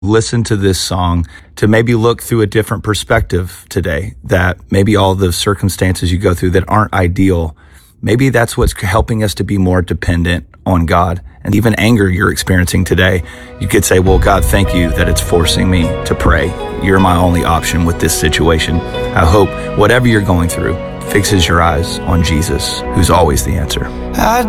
listen to this song to maybe look through a different perspective today, that maybe all the circumstances you go through that aren't ideal, maybe that's what's helping us to be more dependent on God. And even anger you're experiencing today, you could say, well, God, thank you that it's forcing me to pray. You're my only option with this situation. I hope whatever you're going through fixes your eyes on Jesus, who's always the answer. I